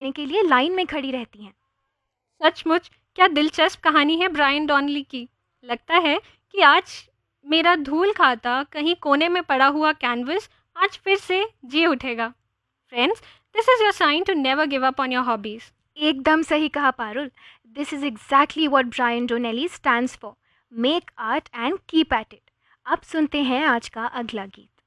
देखने के लिए लाइन में खड़ी रहती हैं। सचमुच क्या दिलचस्प कहानी है ब्रायन डॉनली की। लगता है कि आज मेरा धूल खाता कहीं कोने में पड़ा हुआ कैनवस आज फिर से जी उठेगा। Friends, this is your sign to never give up on your hobbies. एकदम सही कहा Parul. This is exactly what Brian Donnelly stands for. Make art and keep at it. अब सुनते हैं आज का अगला गीत।